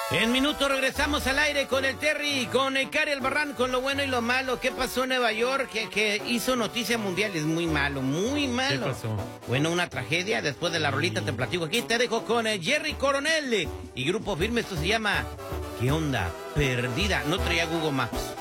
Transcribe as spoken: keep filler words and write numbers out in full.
En minutos regresamos al aire con el Terry, con el Cari Albarrán, con lo bueno y lo malo. ¿Qué pasó en Nueva York? Que, que hizo noticia mundial. Es muy malo, muy malo. ¿Qué pasó? Bueno, una tragedia. Después de la rolita te platico aquí. Te dejo con el Jerry Coronel y Grupo Firme. Esto se llama ¿Qué onda? Perdida. No traía Google Maps.